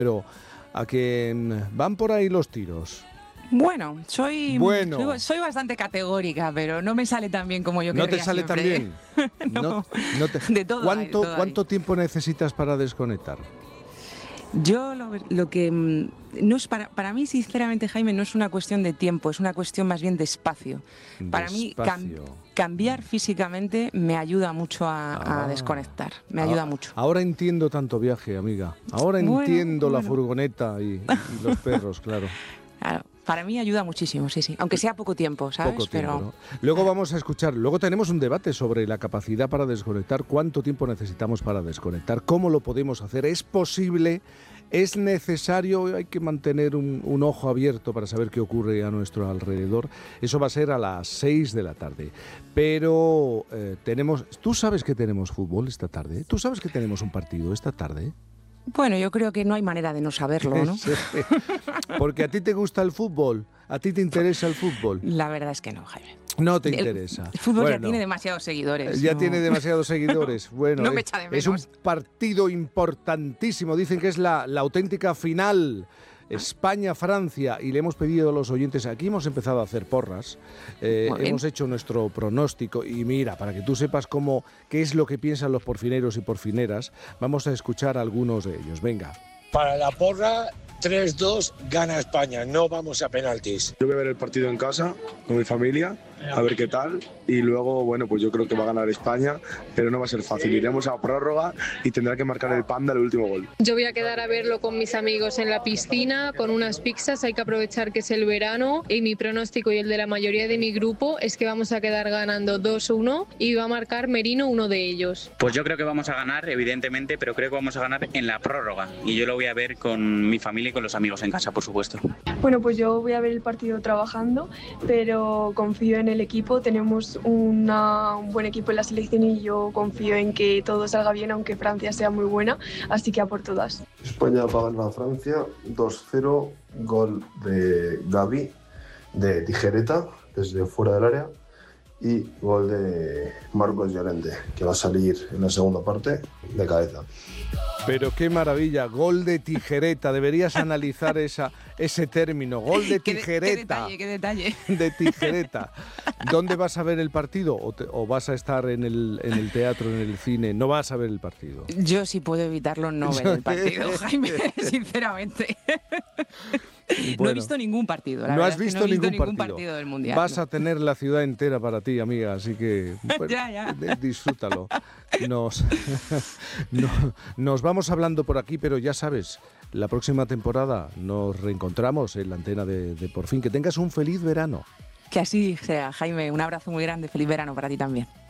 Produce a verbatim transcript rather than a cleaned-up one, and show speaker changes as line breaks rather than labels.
pero a que mm, van por ahí los tiros.
Bueno, soy,
bueno.
soy soy bastante categórica, pero no me sale tan bien como yo
¿No
querría
te sale tan
siempre.
bien?
no,
no, no te...
de todo
¿Cuánto,
hay, de todo
¿Cuánto
hay.
tiempo necesitas para desconectar?
Yo lo, lo que no es para para mí, sinceramente, Jaime, no es una cuestión de tiempo, es una cuestión más bien de espacio. Para mí cam, cambiar físicamente me ayuda mucho a,
ah,
a desconectar, me
ah,
ayuda mucho.
Ahora entiendo tanto viaje, amiga. Ahora
bueno,
entiendo
bueno.
la furgoneta y, y los perros, claro.
Claro, para mí ayuda muchísimo, sí, sí, aunque sea poco tiempo, ¿sabes?
Poco tiempo,
Pero...
¿no? Luego vamos a escuchar, luego tenemos un debate sobre la capacidad para desconectar, cuánto tiempo necesitamos para desconectar, cómo lo podemos hacer, es posible, es necesario, hay que mantener un, un ojo abierto para saber qué ocurre a nuestro alrededor. Eso va a ser a las seis de la tarde. Pero eh, tenemos, ¿tú sabes que tenemos fútbol esta tarde? ¿Tú sabes que tenemos un partido esta tarde?
Bueno, yo creo que no hay manera de no saberlo, ¿no?
Sí. Porque a ti te gusta el fútbol, a ti te interesa el fútbol.
La verdad es que no, Jaime.
No te
el,
interesa.
El fútbol
bueno,
ya tiene demasiados seguidores.
Ya
no.
tiene demasiados seguidores. Bueno,
no me
es,
echa de menos.
Es un partido importantísimo. Dicen que es la, la auténtica final. España-Francia, y le hemos pedido a los oyentes, aquí hemos empezado a hacer porras, eh, hemos hecho nuestro pronóstico, y mira, para que tú sepas cómo, qué es lo que piensan los porfineros y porfineras, vamos a escuchar a algunos de ellos. Venga.
Para la porra, tres dos, gana España, no vamos a penaltis.
Yo voy a ver el partido en casa, con mi familia, a ver qué tal, y luego, bueno, pues yo creo que va a ganar España, pero no va a ser fácil. Iremos a prórroga y tendrá que marcar el Panda el último gol.
Yo voy a quedar a verlo con mis amigos en la piscina, con unas pizzas, hay que aprovechar que es el verano, y mi pronóstico y el de la mayoría de mi grupo es que vamos a quedar ganando dos uno y va a marcar Merino, uno de ellos.
Pues yo creo que vamos a ganar, evidentemente, pero creo que vamos a ganar en la prórroga, y yo lo voy a ver con mi familia y con los amigos en casa, por supuesto.
Bueno, pues yo voy a ver el partido trabajando, pero confío en el equipo, tenemos una, un buen equipo en la selección y yo confío en que todo salga bien, aunque Francia sea muy buena, así que a por todas.
España va a ganar a Francia dos cero, gol de Gavi, de tijereta, desde fuera del área, y gol de Marcos Llorente, que va a salir en la segunda parte de cabeza.
Pero qué maravilla, gol de tijereta, deberías analizar esa, ese término, gol de tijereta.
¿Qué, qué detalle,
detalle.
qué detalle?
De tijereta. ¿Dónde vas a ver el partido? ¿O, te, o vas a estar en el, en el teatro, en el cine? No vas a ver el partido.
Yo, si puedo evitarlo, no ver el partido, Jaime, sinceramente.
Bueno,
no he visto ningún partido. La
no
has
has visto,
no he visto
ningún,
ningún
partido.
partido del Mundial.
Vas
no.
a tener la ciudad entera para ti, amiga, así que bueno,
ya, ya.
disfrútalo. Nos, no, nos vamos hablando por aquí, pero ya sabes, la próxima temporada nos reencontramos en la antena de, de Por Fin. Que tengas un feliz verano.
Que así sea, Jaime. Un abrazo muy grande. Feliz verano para ti también.